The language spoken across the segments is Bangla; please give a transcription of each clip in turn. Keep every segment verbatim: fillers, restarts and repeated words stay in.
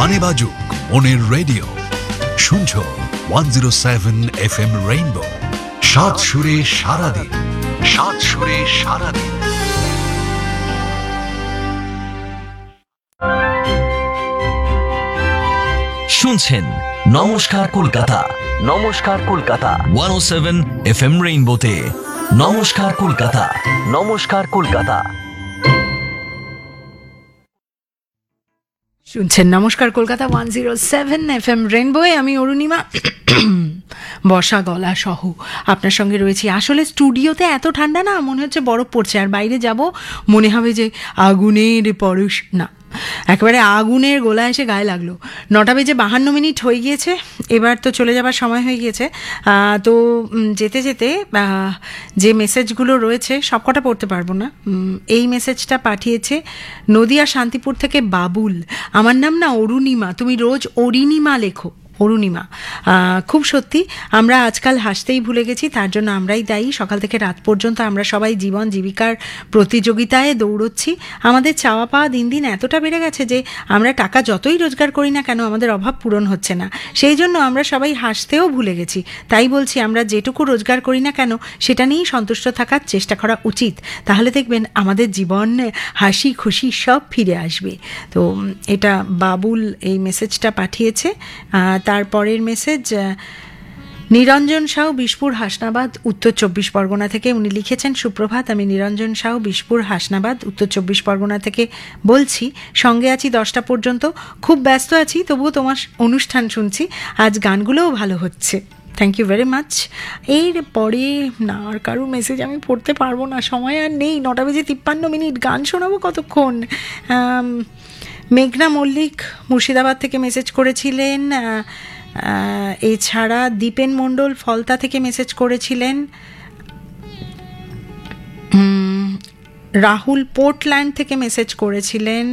গানে বাজুক মনের রেডিও, শুনছো one zero seven F M rainbow. সাত সুরে সারাদিন, সাত সুরে সারাদিন। শুনছেন নমস্কার কলকাতা, নমস্কার কলকাতা ওয়ান ও সেভেন এফ এম রেইনবোতে। নমস্কার কলকাতা, নমস্কার কলকাতা। শুনছেন নমস্কার Kolkata one zero seven F M রেইনবোয়ে। আমি অরুণিমা বসা গলা সহ আপনার সঙ্গে রয়েছি। আসলে স্টুডিওতে এত ঠান্ডা না, মনে হচ্ছে বরফ পড়ছে, আর বাইরে যাব মনে হবে যে আগুনের পরশ, না একেবারে আগুনের গোলা এসে গায়ে লাগলো। নটা বেজে বাহান্ন মিনিট হয়ে গিয়েছে, এবার তো চলে যাবার সময় হয়ে গিয়েছে। তো যেতে যেতে যে মেসেজগুলো রয়েছে সবকটা পড়তে পারবো না। এই মেসেজটা পাঠিয়েছে নদিয়া শান্তিপুর থেকে বাবুল। আমার নাম না অরুণিমা, তুমি রোজ অরিণিমা লেখো। অরুণিমা, খুব সত্যি আমরা আজকাল হাসতেই ভুলে গেছি, তার জন্য আমরাই দায়ী। সকাল থেকে রাত পর্যন্ত আমরা সবাই জীবন জীবিকার প্রতিযোগিতায় দৌড়চ্ছি। আমাদের চাওয়া পাওয়া দিন দিন এতটা বেড়ে গেছে যে আমরা টাকা যতই রোজগার করি না কেন আমাদের অভাব পূরণ হচ্ছে না। সেই জন্য আমরা সবাই হাসতেও ভুলে গেছি। তাই বলছি, আমরা যেটুকু রোজগার করি না কেন সেটা নিয়েই সন্তুষ্ট থাকার চেষ্টা করা উচিত। তাহলে দেখবেন আমাদের জীবন হাসি খুশি সব ফিরে আসবে। তো এটা বাবুল এই মেসেজটা পাঠিয়েছে। তারপরের মেসেজ নিরঞ্জন সাউ, বিশপুর হাসনাবাদ, উত্তর চব্বিশ পরগনা থেকে। উনি লিখেছেন, সুপ্রভাত, আমি নিরঞ্জন সাউ, বিশপুর হাসনাবাদ, উত্তর চব্বিশ পরগনা থেকে বলছি। সঙ্গে আছি দশটা পর্যন্ত, খুব ব্যস্ত আছি, তবুও তোমার অনুষ্ঠান শুনছি। আজ গানগুলোও ভালো হচ্ছে। Thank you very much. এর পরে না আর কারো মেসেজ আমি পড়তে পারবো না, সময় আর নেই। নটা বেজে তিপ্পান্ন মিনিট, গান শোনাবো কতক্ষণ। মেঘনা মল্লিক মুর্শিদাবাদ থেকে মেসেজ করেছিলেন। এছাড়া দীপেন মণ্ডল ফলতা থেকে মেসেজ করেছিলেন। রাহুল পোর্টল্যান্ড থেকে মেসেজ করেছিলেন।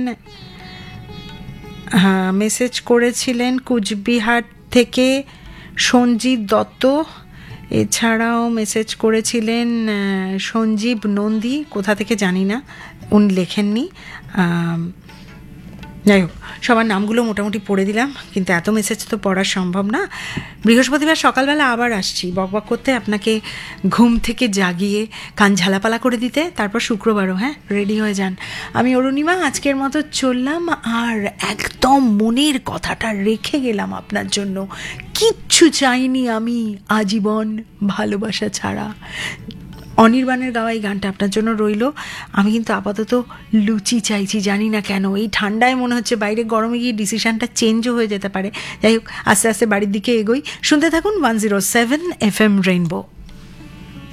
হ্যাঁ, মেসেজ করেছিলেন কুচবিহার থেকে সঞ্জিত দত্ত। এছাড়াও মেসেজ করেছিলেন সঞ্জীব নন্দী, কোথা থেকে জানি না, উনি লেখেননি। যাই হোক, সবার নামগুলো মোটামুটি পড়ে দিলাম, কিন্তু এত মেসেজ তো পড়া সম্ভব না। বৃহস্পতিবার সকালবেলা আবার আসছি বকবক করতে, আপনাকে ঘুম থেকে জাগিয়ে কান ঝালাপালা করে দিতে। তারপর শুক্রবারও, হ্যাঁ, রেডি হয়ে যান। আমি অরুণিমা আজকের মতো চললাম, আর একদম মনের কথাটা রেখে গেলাম আপনার জন্য। কিচ্ছু চাইনি আমি আজীবন ভালোবাসা ছাড়া। অনির্বাণের গাওয়া এই গানটা আপনার জন্য রইল। আমি কিন্তু আপাতত লুচি চাইছি, জানি না কেন। এই ঠান্ডায় মনে হচ্ছে বাইরে গরমে গিয়ে ডিসিশনটা চেঞ্জও হয়ে যেতে পারে। যাই হোক, আস্তে আস্তে বাড়ির দিকে এগোই। শুনতে থাকুন one zero seven F M rainbow.